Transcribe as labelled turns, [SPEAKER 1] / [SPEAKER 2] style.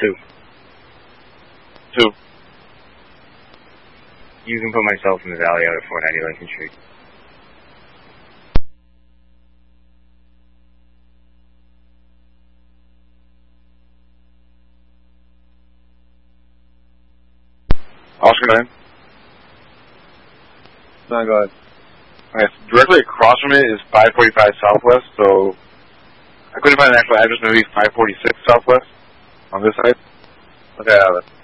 [SPEAKER 1] 2.
[SPEAKER 2] 2.
[SPEAKER 1] You can put myself in the valley out at 490 Lincoln Street.
[SPEAKER 2] Oscar 9.
[SPEAKER 3] No, go ahead.
[SPEAKER 2] Okay, so directly across from it is 545 Southwest, so I couldn't find an actual address, maybe 546 Southwest on this side.
[SPEAKER 3] Okay, I have it.